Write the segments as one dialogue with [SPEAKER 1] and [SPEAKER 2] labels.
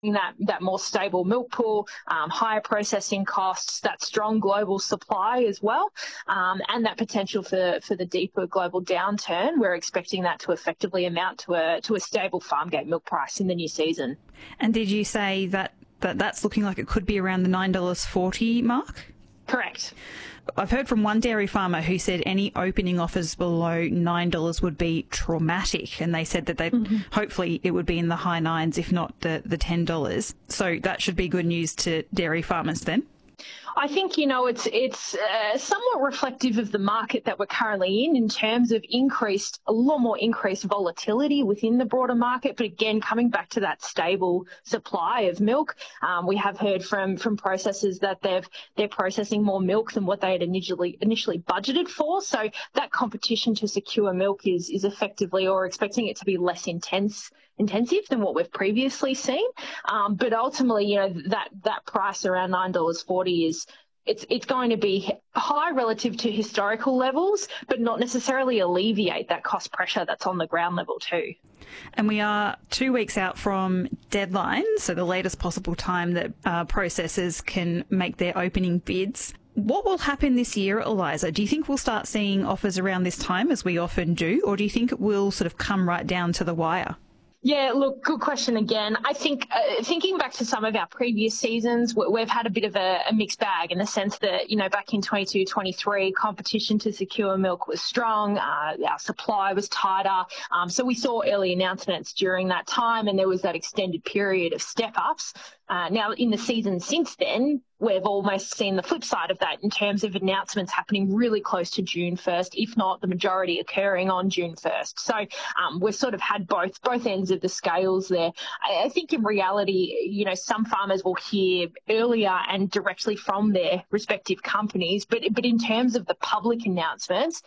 [SPEAKER 1] that more stable milk pool, higher processing costs, that strong global supply as well, and that potential for the deeper global downturn. We're expecting that to effectively amount to a stable farm gate milk price in the new season.
[SPEAKER 2] And did you say that's looking like it could be around the $9.40 mark?
[SPEAKER 1] Correct.
[SPEAKER 2] I've heard from one dairy farmer who said any opening offers below $9 would be traumatic, and they said that hopefully it would be in the high nines, if not the $10. So that should be good news to dairy farmers then.
[SPEAKER 1] I think, it's somewhat reflective of the market that we're currently in terms of a lot more increased volatility within the broader market. But again, coming back to that stable supply of milk, we have heard from processors that they're processing more milk than what they had initially budgeted for. So that competition to secure milk is effectively, or expecting it to be less intensive than what we've previously seen. But ultimately, that price around $9.40 it's going to be high relative to historical levels, but not necessarily alleviate that cost pressure that's on the ground level too.
[SPEAKER 2] And we are 2 weeks out from deadline, so the latest possible time that processors can make their opening bids. What will happen this year, Eliza? Do you think we'll start seeing offers around this time, as we often do, or do you think it will sort of come right down to the wire?
[SPEAKER 1] Yeah, look, good question again. I think thinking back to some of our previous seasons, we've had a bit of a mixed bag in the sense that, back in 22-23, competition to secure milk was strong, our supply was tighter. So we saw early announcements during that time, and there was that extended period of step-ups. Now, in the season since then, we've almost seen the flip side of that in terms of announcements happening really close to June 1st, if not the majority occurring on June 1st. So we've sort of had both ends of the scales there. I think in reality, some farmers will hear earlier and directly from their respective companies, but in terms of the public announcements,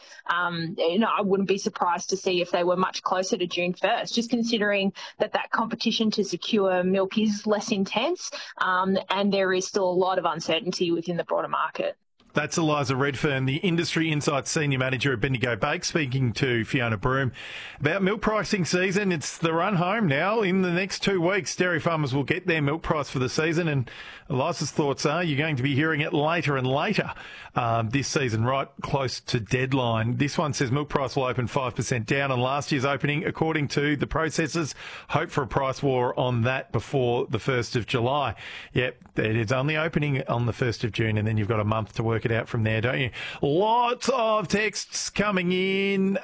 [SPEAKER 1] I wouldn't be surprised to see if they were much closer to June 1st, just considering that competition to secure milk is less intense. And there is still a lot of uncertainty within the broader market.
[SPEAKER 3] That's Eliza Redfern, the Industry Insights Senior Manager at Bendigo Bake, speaking to Fiona Broome about milk pricing season. It's the run home now. In the next 2 weeks, dairy farmers will get their milk price for the season, and Eliza's thoughts are you're going to be hearing it later and later this season, right close to deadline. This one says milk price will open 5% down on last year's opening, according to the processors. Hope for a price war on that before the 1st of July. Yep, it's only opening on the 1st of June, and then you've got a month to work it out from there, don't you? Lots of texts coming in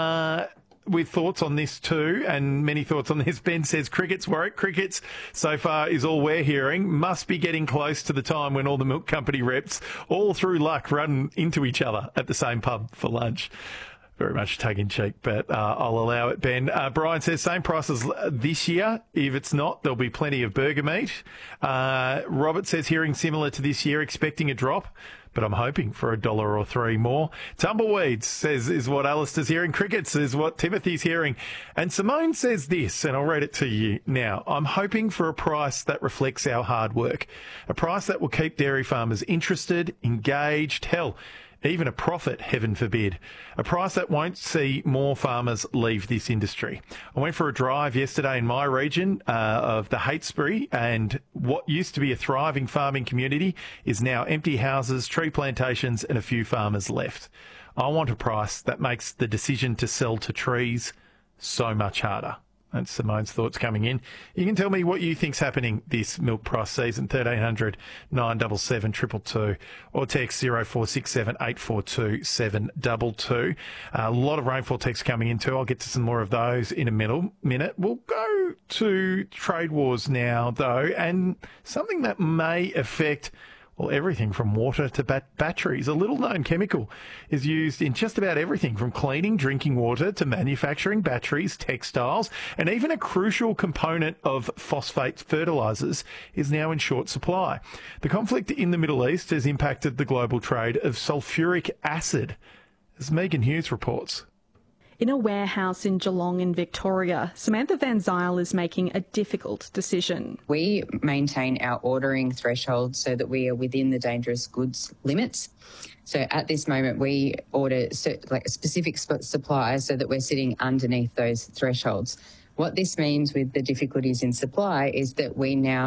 [SPEAKER 3] with thoughts on this too, and many thoughts on this. Ben says cricket's worried. Cricket's so far is all we're hearing. Must be getting close to the time when all the milk company reps, all through luck, run into each other at the same pub for lunch. Very much tongue-in-cheek, but I'll allow it, Ben. Brian says, same prices this year. If it's not, there'll be plenty of burger meat. Robert says, hearing similar to this year, expecting a drop, but I'm hoping for $1 or $3 more. Tumbleweeds says, is what Alistair's hearing. Crickets is what Timothy's hearing. And Simone says this, and I'll read it to you now. I'm hoping for a price that reflects our hard work, a price that will keep dairy farmers interested, engaged, hell, even a profit, heaven forbid. A price that won't see more farmers leave this industry. I went for a drive yesterday in my region of the Heytesbury, and what used to be a thriving farming community is now empty houses, tree plantations, and a few farmers left. I want a price that makes the decision to sell to trees so much harder. That's Simone's thoughts coming in. You can tell me what you think's happening this milk price season, 1300 977 222, or text 0467 842 722. A lot of rainfall texts coming in too. I'll get to some more of those in a minute. We'll go to trade wars now, though, and something that may affect everything from water to batteries. A little-known chemical is used in just about everything from cleaning drinking water to manufacturing batteries, textiles, and even a crucial component of phosphate fertilisers is now in short supply. The conflict in the Middle East has impacted the global trade of sulfuric acid, as Megan Hughes reports.
[SPEAKER 4] In a warehouse in Geelong in Victoria, Samantha Van Zyl is making a difficult decision.
[SPEAKER 5] We maintain our ordering thresholds so that we are within the dangerous goods limits. So at this moment, we order specific suppliers so that we're sitting underneath those thresholds. What this means with the difficulties in supply is that we now